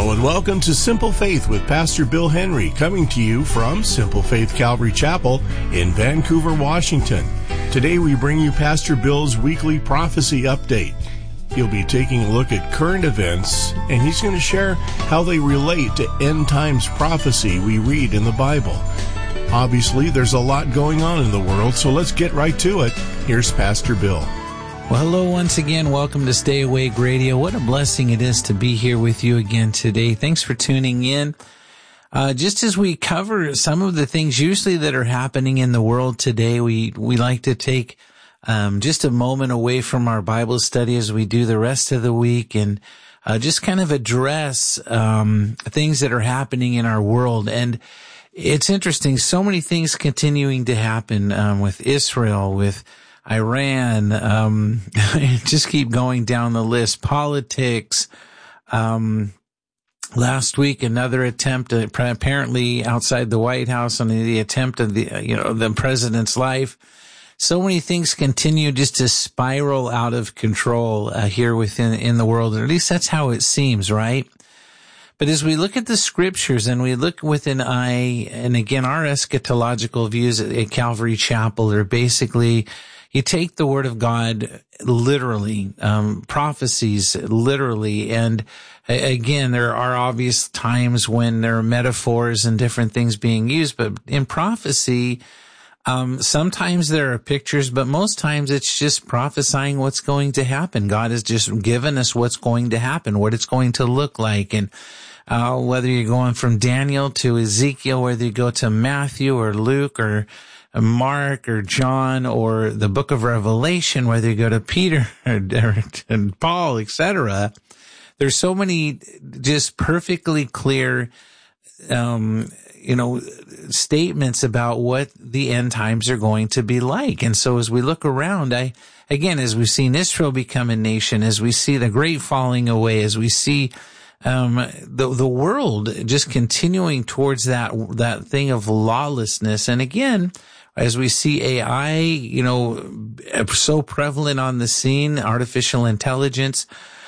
Hello and welcome to Simple Faith with Pastor Bill Henry, coming to you from Simple Faith Calvary Chapel in Vancouver, Washington. Today we bring you Pastor Bill's weekly prophecy update. He'll be taking a look at current events, and he's going to share how they relate to end times prophecy we read in the Bible. Obviously, there's a lot going on in the world, so let's get right to it. Here's Pastor Bill. Well, hello once again. Welcome to Stay Awake Radio. What a blessing it is to be here with you again today. Thanks for tuning in. Just as we cover some of the things usually that are happening in the world today, we like to take just a moment away from our Bible study as we do the rest of the week and just kind of address things that are happening in our world. And it's interesting, so many things continuing to happen with Israel, with Iran, just keep going down the list. Politics. Last week, another attempt, apparently outside the White House, on the attempt of the president's life. So many things continue just to spiral out of control here in the world. Or at least that's how it seems, right? But as we look at the scriptures and we look with an eye, and again, our eschatological views at Calvary Chapel are basically, you take the Word of God literally, prophecies literally, and again, there are obvious times when there are metaphors and different things being used, but in prophecy, sometimes there are pictures, but most times it's just prophesying what's going to happen. God has just given us what's going to happen, what it's going to look like, and whether you're going from Daniel to Ezekiel, whether you go to Matthew or Luke or Mark or John or the book of Revelation, whether you go to Peter and Paul, etc. There's so many just perfectly clear, statements about what the end times are going to be like. And so as we look around, as we've seen Israel become a nation, as we see the great falling away, as we see the world just continuing towards that thing of lawlessness. And again, as we see AI, so prevalent on the scene, artificial intelligence,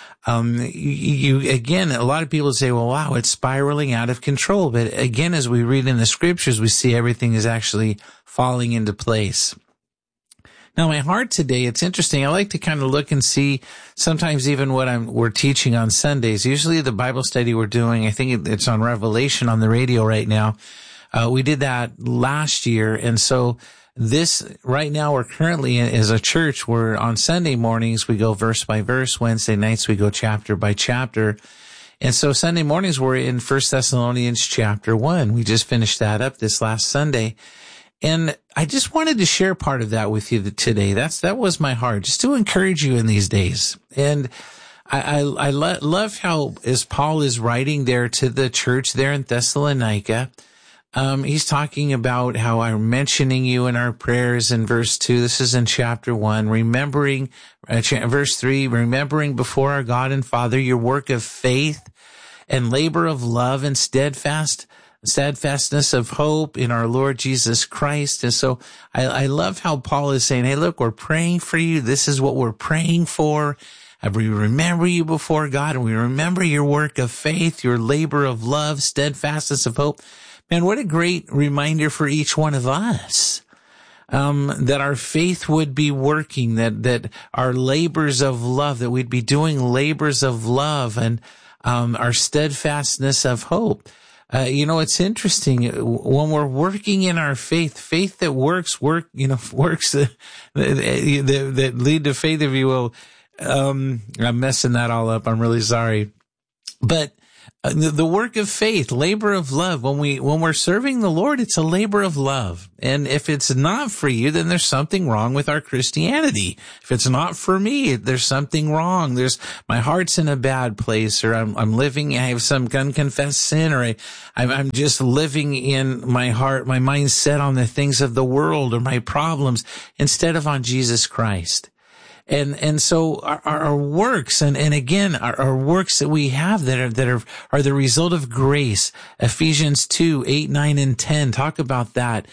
again, a lot of people say, well, wow, it's spiraling out of control. But again, as we read in the scriptures, we see everything is actually falling into place. Now, my heart today, it's interesting. I like to kind of look and see sometimes even what we're teaching on Sundays. Usually the Bible study we're doing, I think it's on Revelation on the radio right now. We did that last year. And so right now we're currently as a church, we're on Sunday mornings, we go verse by verse. Wednesday nights, we go chapter by chapter. And so Sunday mornings, we're in 1 Thessalonians chapter 1. We just finished that up this last Sunday. And I just wanted to share part of that with you today. That was my heart, just to encourage you in these days. And I love how, as Paul is writing there to the church there in Thessalonica, he's talking about how I'm mentioning you in our prayers in verse 2. This is in chapter 1, remembering, verse 3, remembering before our God and Father your work of faith and labor of love and steadfastness of hope in our Lord Jesus Christ. And so I love how Paul is saying, hey, look, we're praying for you. This is what we're praying for. We remember you before God, and we remember your work of faith, your labor of love, steadfastness of hope. Man, what a great reminder for each one of us, that our faith would be working, that our labors of love, that we'd be doing labors of love, and our steadfastness of hope. It's interesting when we're working in our faith that works that lead to faith, if you will. I'm messing that all up. I'm really sorry. But the work of faith, labor of love, when we're serving the Lord, it's a labor of love. And if it's not for you, then there's something wrong with our Christianity. If it's not for me, there's something wrong. My heart's in a bad place, or I'm living, I have some unconfessed sin, or I'm just living in my heart, my mind set on the things of the world or my problems instead of on Jesus Christ. And so our works, and again, our works that we have that are the result of grace. Ephesians 2, 8, 9, and 10 talk about that.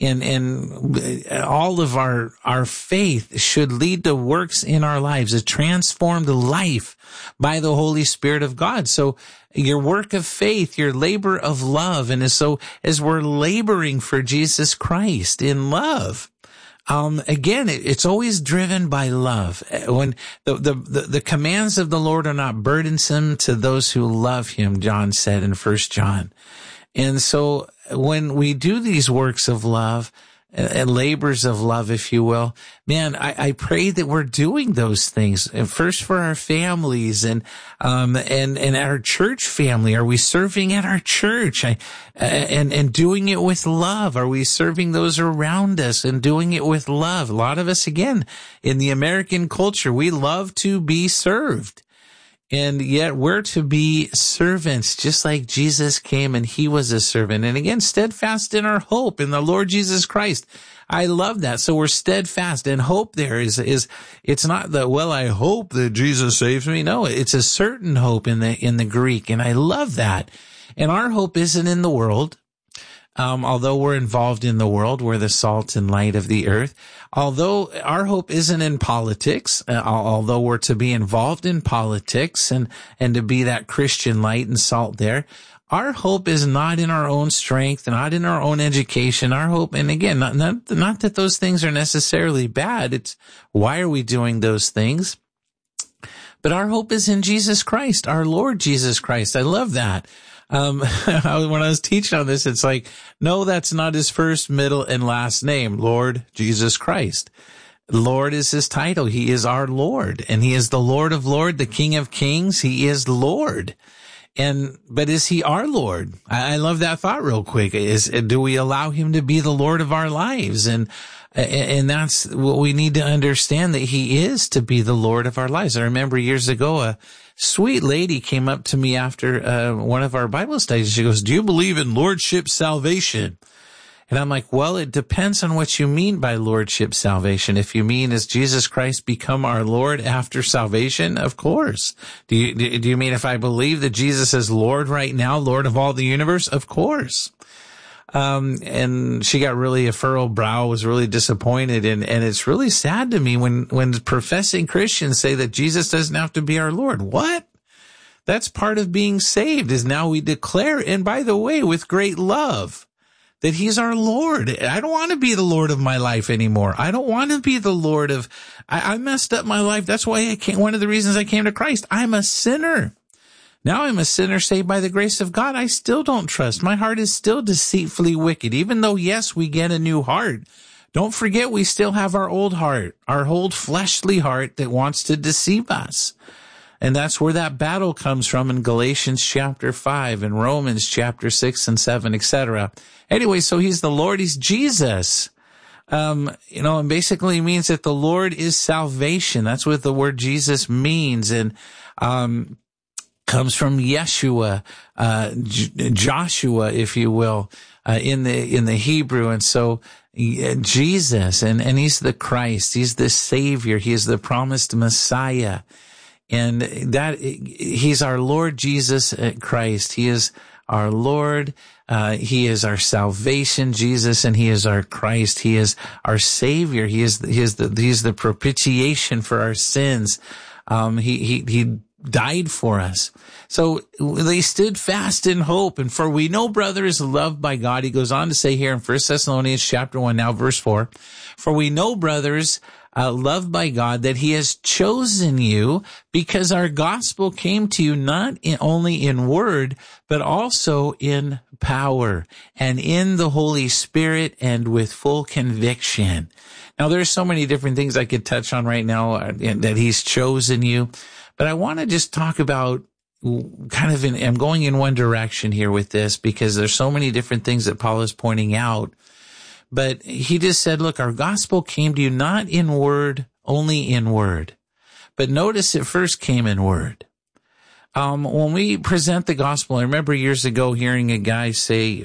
And all of our faith should lead to works in our lives, a transformed life by the Holy Spirit of God. So your work of faith, your labor of love. And so as we're laboring for Jesus Christ in love, again, it's always driven by love. When the commands of the Lord are not burdensome to those who love him, John said in 1 John. And so when we do these works of love, labors of love, if you will, man, I pray that we're doing those things. And first for our families and our church family. Are we serving at our church? And doing it with love? Are we serving those around us and doing it with love? A lot of us, again, in the American culture, we love to be served. And yet we're to be servants, just like Jesus came and he was a servant. And again, steadfast in our hope in the Lord Jesus Christ. I love that. So we're steadfast, and hope there is it's not the, well, I hope that Jesus saves me. No, it's a certain hope in the Greek. And I love that. And our hope isn't in the world. Although we're involved in the world, we're the salt and light of the earth. Although our hope isn't in politics, although we're to be involved in politics and to be that Christian light and salt there, our hope is not in our own strength, not in our own education. Our hope, and again, not that those things are necessarily bad. It's why are we doing those things? But our hope is in Jesus Christ, our Lord Jesus Christ. I love that. When I was teaching on this, it's like, no, that's not his first, middle, and last name, Lord Jesus Christ. Lord is his title. He is our Lord, and he is the Lord of Lords, the King of Kings. He is Lord. But is he our Lord? I love that thought real quick. Do we allow him to be the Lord of our lives? And that's what we need to understand, that he is to be the Lord of our lives. I remember years ago, a sweet lady came up to me after one of our Bible studies. She goes, "Do you believe in lordship salvation?" And I'm like, well, it depends on what you mean by lordship salvation. If you mean, has Jesus Christ become our Lord after salvation? Of course. Do you mean if I believe that Jesus is Lord right now, Lord of all the universe? Of course. And she got really a furrowed brow, was really disappointed. And it's really sad to me when professing Christians say that Jesus doesn't have to be our Lord. What? That's part of being saved, is now we declare, and by the way, with great love, that he's our Lord. I don't want to be the Lord of my life anymore. I don't want to be the Lord of, I messed up my life. That's why one of the reasons I came to Christ. I'm a sinner. Now I'm a sinner saved by the grace of God. I still don't trust. My heart is still deceitfully wicked. Even though, yes, we get a new heart, don't forget we still have our old heart, our old fleshly heart that wants to deceive us. And that's where that battle comes from in Galatians chapter 5 and Romans chapter 6 and 7, etc. Anyway, so he's the Lord, he's Jesus. And basically means that the Lord is salvation. That's what the word Jesus means. And, comes from Yeshua, Joshua, if you will, in the Hebrew. And so, Jesus, and he's the Christ, he's the Savior, he is the promised Messiah. And that, he's our Lord Jesus Christ. He is our Lord. He is our salvation, Jesus, and he is our Christ. He is our Savior. He's the propitiation for our sins. He died for us. So they stood fast in hope. And for we know, brothers, loved by God. He goes on to say here in 1 Thessalonians chapter 1, now verse 4, for we know, brothers, loved by God, that he has chosen you because our gospel came to you not only in word, but also in power and in the Holy Spirit and with full conviction. Now, there's so many different things I could touch on right now that he's chosen you, but I want to just talk about I'm going in one direction here with this because there's so many different things that Paul is pointing out. But he just said, look, our gospel came to you not in word, only in word. But notice it first came in word. When we present the gospel, I remember years ago hearing a guy say,